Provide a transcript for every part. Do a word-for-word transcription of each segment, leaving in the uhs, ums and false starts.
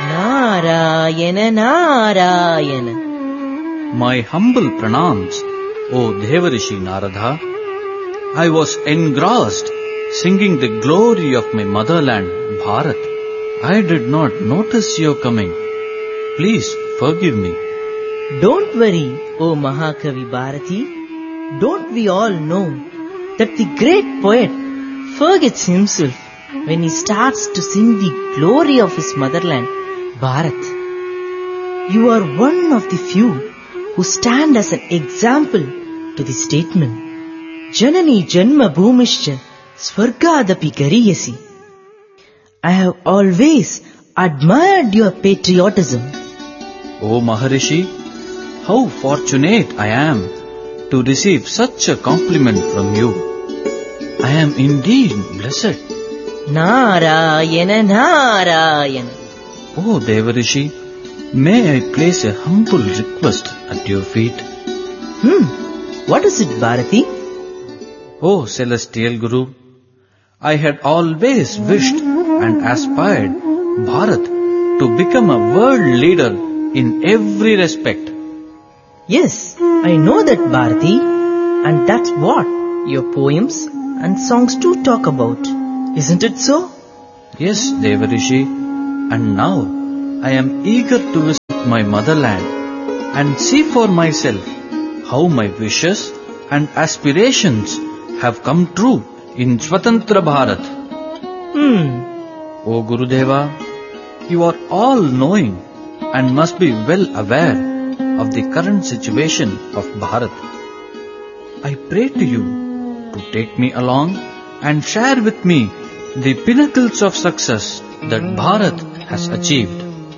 Narayana, Narayana. My humble pranams, O Devarishi Narada. I was engrossed singing the glory of my motherland, Bharat. I did not notice your coming. Please forgive me. Don't worry, O Mahakavi Bharati. Don't we all know that the great poet forgets himself when he starts to sing the glory of his motherland, Bharat. You are one of the few who stand as an example to the statement, Janani Janma Bhumischa Swargadapi Gariyasi. I have always admired your patriotism. O Maharishi, how fortunate I am to receive such a compliment from you. I am indeed blessed. Narayana, Narayana. O Devarishi, may I place a humble request at your feet? Hmm, what is it, Bharati? O Celestial Guru, I had always wished and aspired Bharat to become a world leader in every respect. Yes, I know that, Bharati, and that's what your poems and songs too talk about. Isn't it so? Yes, Devarishi, and now I am eager to visit my motherland and see for myself how my wishes and aspirations have come true in Swatantra Bharat. Hmm. O Gurudeva, you are all-knowing and must be well aware of the current situation of Bharat. I pray to you to take me along and share with me the pinnacles of success that Bharat has achieved.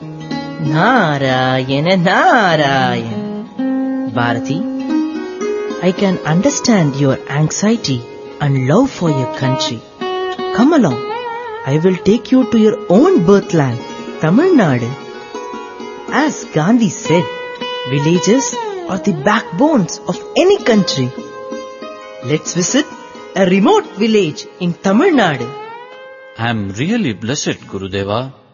Narayana, Narayana. Bharati, I can understand your anxiety and love for your country. Come along. I will take you to your own birthland, Tamil Nadu. As Gandhi said, villages are the backbones of any country. Let's visit a remote village in Tamil Nadu. I am really blessed, Gurudeva.